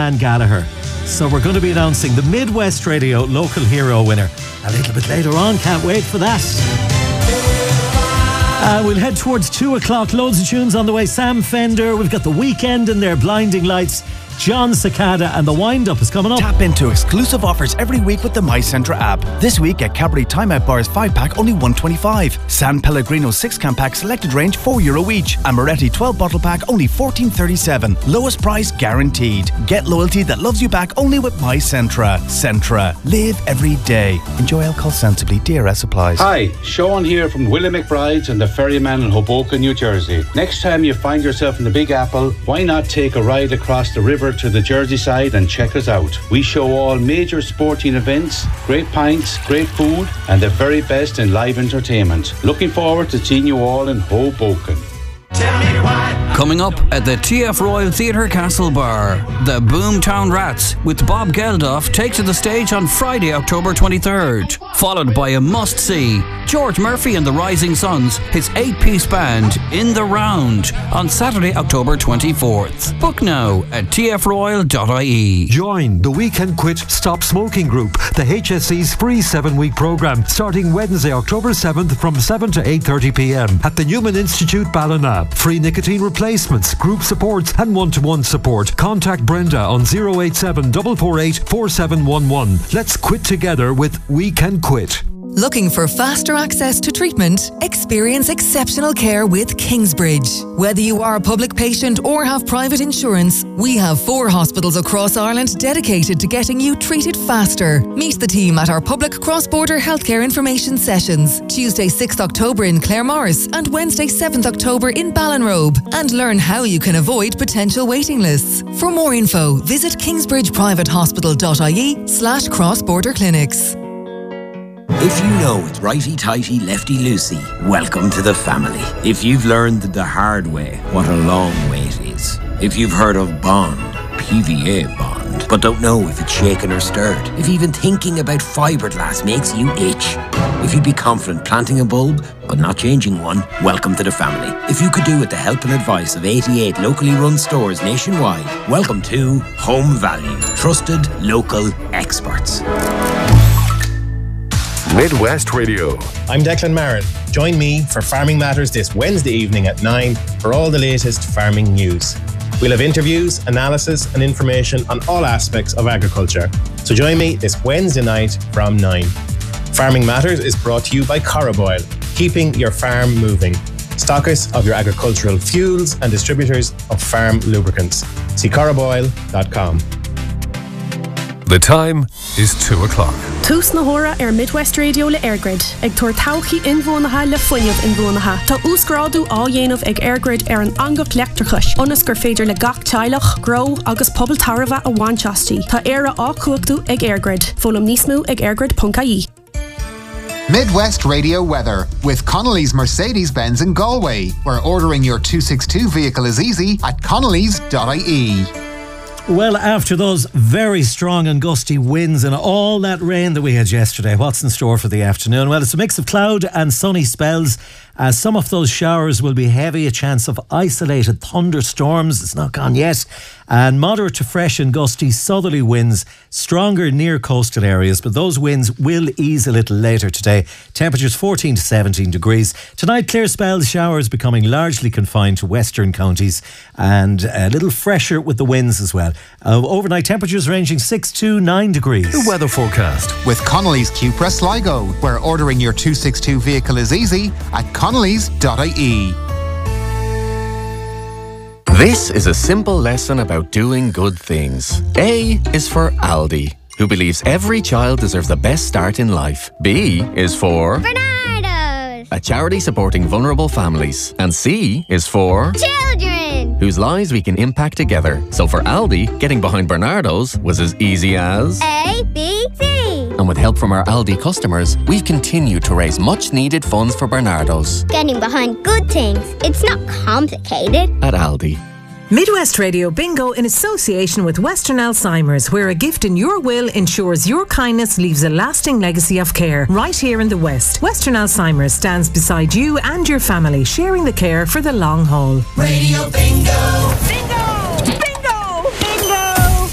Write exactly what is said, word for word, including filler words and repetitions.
Dan Gallagher. So we're going to be announcing the Midwest Radio Local Hero winner a little bit later on. Can't wait for that. Uh, we'll head towards two o'clock. Loads of tunes on the way. Sam Fender. We've got The Weekend and their Blinding Lights. John Cicada, and the wind-up is coming up. Tap into exclusive offers every week with the MyCentra app. This week at Cadbury Timeout Bars five pack only one twenty-five. San Pellegrino six can pack selected range four euro each. And Moretti twelve bottle pack only fourteen thirty-seven. Lowest price guaranteed. Get loyalty that loves you back only with MyCentra. Centra. Live every day. Enjoy alcohol sensibly. D R S applies. Hi, Sean here from Willie McBride's and the Ferryman in Hoboken, New Jersey. Next time you find yourself in the Big Apple, why not take a ride across the river to the Jersey side and check us out. We show all major sporting events, great pints, great food, and the very best in live entertainment. Looking forward to seeing you all in Hoboken. Tell me why. Coming up at the T F Royal Theatre Castle Bar, the Boomtown Rats with Bob Geldof take to the stage on Friday, October twenty-third. Followed by a must-see, George Murphy and the Rising Suns, his eight-piece band, In the Round, on Saturday, October twenty-fourth. Book now at t f royal dot i e. Join the We Can Quit Stop Smoking Group, the H S E's free seven-week programme, starting Wednesday, October seventh from seven to eight thirty p m at the Newman Institute, Ballina. Free nicotine replacements, group supports and one-to-one support. Contact Brenda on zero eight seven, four four eight, four seven one one. Let's quit together with We Can Quit. Looking for faster access to treatment? Experience exceptional care with Kingsbridge. Whether you are a public patient or have private insurance, we have four hospitals across Ireland dedicated to getting you treated faster. Meet the team at our public cross-border healthcare information sessions, Tuesday sixth October in Claremorris and Wednesday seventh October in Ballinrobe, and learn how you can avoid potential waiting lists. For more info, visit kingsbridgeprivatehospital.ie slash cross-border clinics. If you know it's righty-tighty, lefty-loosey, welcome to the family. If you've learned the hard way what a long way it is. If you've heard of Bond, P V A Bond, but don't know if it's shaken or stirred. If even thinking about fiberglass makes you itch. If you'd be confident planting a bulb, but not changing one, welcome to the family. If you could do with the help and advice of eighty-eight locally run stores nationwide, welcome to Home Value. Trusted local experts. Midwest Radio. I'm Declan Marin. Join me for Farming Matters this Wednesday evening at nine for all the latest farming news. We'll have interviews, analysis and information on all aspects of agriculture. So join me this Wednesday night from nine. Farming Matters is brought to you by Coroboil, keeping your farm moving. Stockers of your agricultural fuels and distributors of farm lubricants. See coroboil dot com. The time is two o'clock. Tús na hóra ar Midwest Radio le Airgrid. Ag tuair tauchaí inmhónatha le foiineamh inmhónatha. Tá úscrádú á dhéanamh ag Airgrid ar an angat leachtarchais. Onas gur féidir le gach teilech, grow agus pobl tarva a bhainteastí. Tá éire á cuachtú ag Airgrid. Fólam níos mó ag airgrid dot i e. Midwest Radio weather with Connolly's Mercedes-Benz in Galway, where ordering your two sixty-two vehicle is easy at connellys dot i e. Well, after those very strong and gusty winds and all that rain that we had yesterday, what's in store for the afternoon? Well, it's a mix of cloud and sunny spells. As some of those showers will be heavy, a chance of isolated thunderstorms. It's not gone yet. And moderate to fresh and gusty southerly winds, stronger near coastal areas, but those winds will ease a little later today. Temperatures fourteen to seventeen degrees. Tonight, clear spells, showers becoming largely confined to western counties and a little fresher with the winds as well. Uh, overnight temperatures ranging six to nine degrees. The weather forecast with Connolly's Cupra Sligo, where ordering your two sixty-two vehicle is easy at connellys dot i e. This is a simple lesson about doing good things. A is for Aldi, who believes every child deserves the best start in life. B is for Bernardo's, a charity supporting vulnerable families. And C is for children, whose lives we can impact together. So for Aldi, getting behind Bernardo's was as easy as A, B, C. And with help from our Aldi customers, we've continued to raise much needed funds for Bernardo's. Getting behind good things, it's not complicated. At Aldi. Midwest Radio Bingo in association with Western Alzheimer's, where a gift in your will ensures your kindness leaves a lasting legacy of care right here in the West. Western Alzheimer's stands beside you and your family, sharing the care for the long haul. Radio Bingo. Bingo.